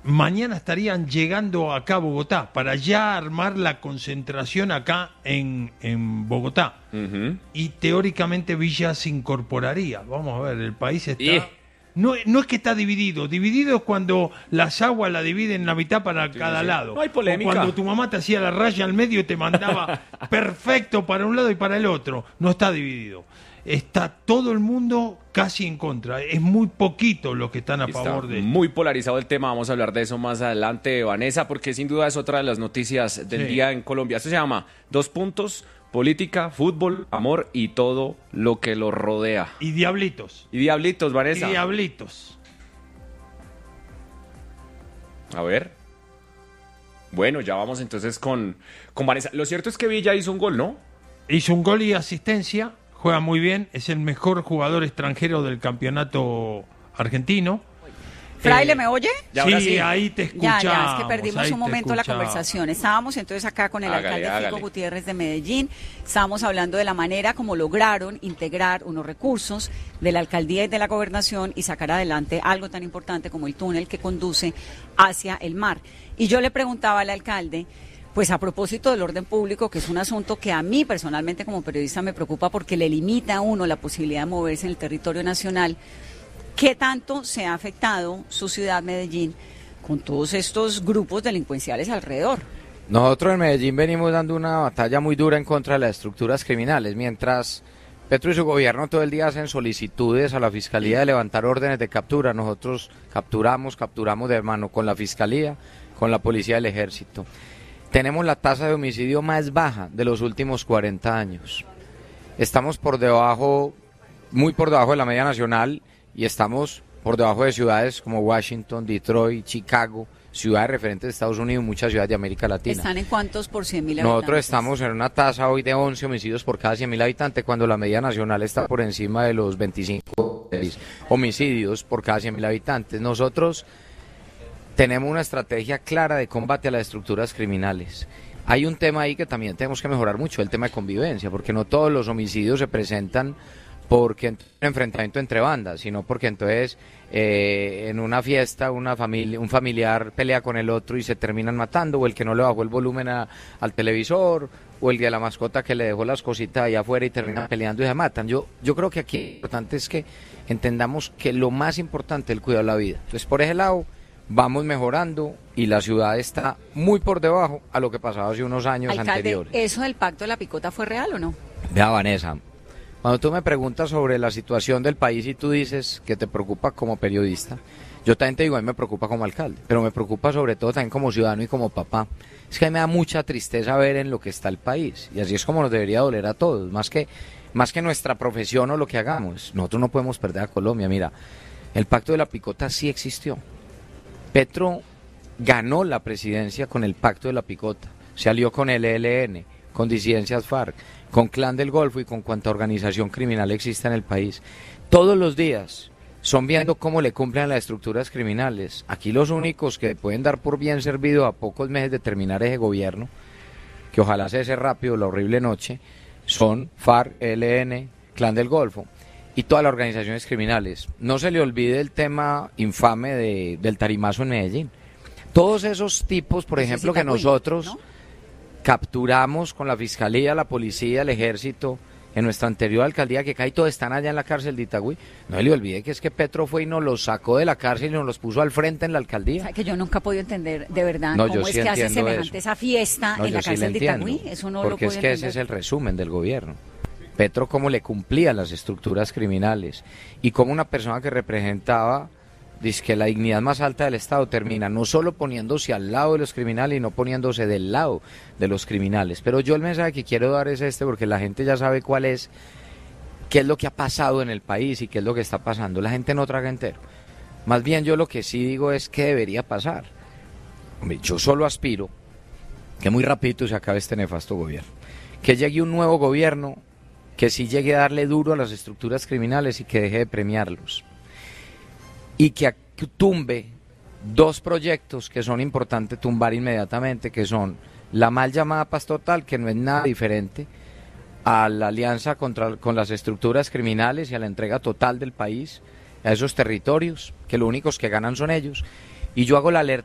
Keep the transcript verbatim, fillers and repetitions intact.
mañana estarían llegando acá a Bogotá para ya armar la concentración acá en, en Bogotá. Uh-huh. Y teóricamente Villa se incorporaría. Vamos a ver, el país está... Yeah. No, no es que está dividido. Dividido es cuando las aguas la dividen en la mitad para sí, cada sí. lado. No hay polémica. O cuando tu mamá te hacía la raya al medio y te mandaba perfecto para un lado y para el otro. No está dividido. Está todo el mundo casi en contra. Es muy poquito los que están a Está favor de esto. Muy polarizado el tema. Vamos a hablar de eso más adelante, Vanessa, porque sin duda es otra de las noticias del sí. día en Colombia. Esto se llama Dos Puntos... Política, fútbol, amor y todo lo que lo rodea. Y diablitos. Y diablitos, Vanessa. Y diablitos. A ver. Bueno, ya vamos entonces con, con Vanessa. Lo cierto es que Villa hizo un gol, ¿no? Hizo un gol y asistencia. Juega muy bien. Es el mejor jugador extranjero del campeonato argentino. Fraile, eh, ¿me oye? Sí, sí, ahí te escuchamos. Ya, ya, es que perdimos un momento la conversación. Estábamos entonces acá con el hágale, alcalde hágale. Fico Gutiérrez de Medellín. Estábamos hablando de la manera como lograron integrar unos recursos de la alcaldía y de la gobernación y sacar adelante algo tan importante como el túnel que conduce hacia el mar. Y yo le preguntaba al alcalde, pues a propósito del orden público, que es un asunto que a mí personalmente como periodista me preocupa porque le limita a uno la posibilidad de moverse en el territorio nacional. ¿Qué tanto se ha afectado su ciudad, Medellín, con todos estos grupos delincuenciales alrededor? Nosotros en Medellín venimos dando una batalla muy dura en contra de las estructuras criminales, mientras Petro y su gobierno todo el día hacen solicitudes a la Fiscalía de levantar órdenes de captura. Nosotros capturamos, capturamos de mano con la Fiscalía, con la Policía del Ejército. Tenemos la tasa de homicidio más baja de los últimos cuarenta años. Estamos por debajo, muy por debajo de la media nacional, y estamos por debajo de ciudades como Washington, Detroit, Chicago, ciudades referentes de Estados Unidos y muchas ciudades de América Latina. ¿Están en cuántos por cien mil habitantes? Nosotros estamos en una tasa hoy de once homicidios por cada cien mil habitantes, cuando la media nacional está por encima de los veinticinco homicidios por cada cien mil habitantes. Nosotros tenemos una estrategia clara de combate a las estructuras criminales. Hay un tema ahí que también tenemos que mejorar mucho, el tema de convivencia, porque no todos los homicidios se presentan porque un enfrentamiento entre bandas, sino porque entonces eh, en una fiesta una familia, un familiar pelea con el otro y se terminan matando, o el que no le bajó el volumen a, al televisor, o el de la mascota que le dejó las cositas allá afuera y terminan peleando y se matan. Yo, yo creo que aquí lo importante es que entendamos que lo más importante es el cuidado de la vida. Entonces por ese lado vamos mejorando y la ciudad está muy por debajo a lo que pasaba hace unos años Alcalde, anteriores. ¿eso del pacto de la picota fue real o no? Vea, Vanessa, cuando tú me preguntas sobre la situación del país y tú dices que te preocupa como periodista, yo también te digo, a mí me preocupa como alcalde, pero me preocupa sobre todo también como ciudadano y como papá. Es que a mí me da mucha tristeza ver en lo que está el país, y así es como nos debería doler a todos, más que, más que nuestra profesión o lo que hagamos. Nosotros no podemos perder a Colombia. Mira, el pacto de la picota sí existió. Petro ganó la presidencia con el pacto de la picota, se alió con el E L N, con disidencias FARC, con Clan del Golfo y con cuanta organización criminal exista en el país. Todos los días son viendo cómo le cumplen las estructuras criminales. Aquí los únicos que pueden dar por bien servido a pocos meses de terminar ese gobierno, que ojalá cese rápido la horrible noche, son FARC, E L N, Clan del Golfo y todas las organizaciones criminales. No se le olvide el tema infame de, del tarimazo en Medellín. Todos esos tipos, por ejemplo, que nosotros ¿no? capturamos con la Fiscalía, la Policía, el Ejército, en nuestra anterior alcaldía, que acá y todos están allá en la cárcel de Itagüí. No se le olvide que es que Petro fue y nos los sacó de la cárcel y nos los puso al frente en la alcaldía. O sea, que yo nunca he podido entender de verdad no, cómo es sí que hace semejante eso. esa fiesta no, en la sí cárcel de Itagüí. Eso no lo porque puedo es que entender. ese es el resumen del gobierno. Petro cómo le cumplía las estructuras criminales y cómo una persona que representaba dice que la dignidad más alta del Estado termina no solo poniéndose al lado de los criminales y no poniéndose del lado de los criminales. Pero yo el mensaje que quiero dar es este, porque la gente ya sabe cuál es, qué es lo que ha pasado en el país y qué es lo que está pasando. La gente no traga entero. Más bien yo lo que sí digo es qué debería pasar. Hombre, yo solo aspiro que muy rápido se acabe este nefasto gobierno, que llegue un nuevo gobierno que sí llegue a darle duro a las estructuras criminales y que deje de premiarlos, y que tumbe dos proyectos que son importantes tumbar inmediatamente, que son la mal llamada Paz Total, que no es nada diferente a la alianza contra, con las estructuras criminales y a la entrega total del país a esos territorios, que los únicos que ganan son ellos. Y yo hago la alerta